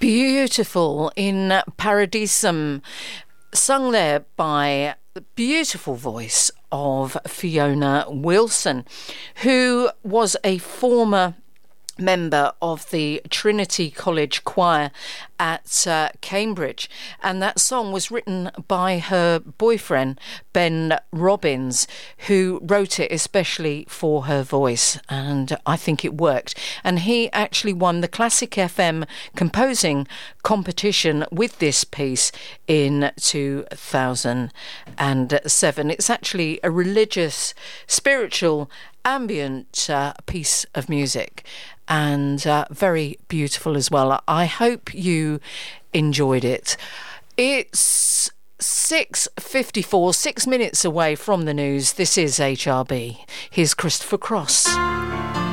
Beautiful in Paradisum, sung there by the beautiful voice of Fiona Wilson, who was a former member of the Trinity College Choir at Cambridge, and that song was written by her boyfriend Ben Robbins, who wrote it especially for her voice, and I think it worked. And he actually won the Classic FM composing competition with this piece in 2007. It's actually a religious, spiritual, ambient piece of music, and very beautiful as well. I hope you enjoyed it. It's 6:54, 6 minutes away from the news. This is HRB. Here's Christopher Cross.